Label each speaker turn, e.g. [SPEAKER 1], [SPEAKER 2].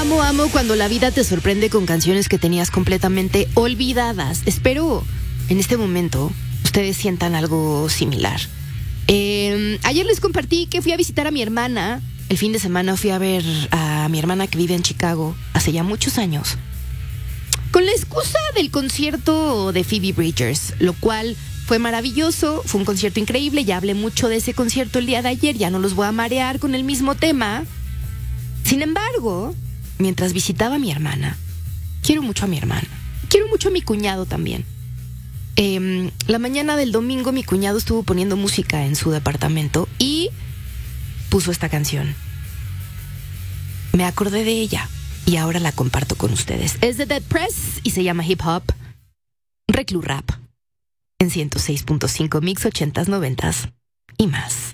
[SPEAKER 1] amo cuando la vida te sorprende con canciones que tenías completamente olvidadas. Espero en este momento ustedes sientan algo similar. Ayer les compartí que fui a visitar a mi hermana. El fin de semana fui a ver a mi hermana que vive en Chicago hace ya muchos años, con la excusa del concierto de Phoebe Bridgers, lo cual fue maravilloso, fue un concierto increíble. Ya hablé mucho de ese concierto el día de ayer, ya no los voy a marear con el mismo tema. Sin embargo, mientras visitaba a mi hermana, quiero mucho a mi hermana, quiero mucho a mi cuñado también. La mañana del domingo mi cuñado estuvo poniendo música en su departamento y puso esta canción. Me acordé de ella y ahora la comparto con ustedes. Es de Dead Press y se llama Hip Hop Reclu Rap en 106.5 Mix 80s, 90s y más.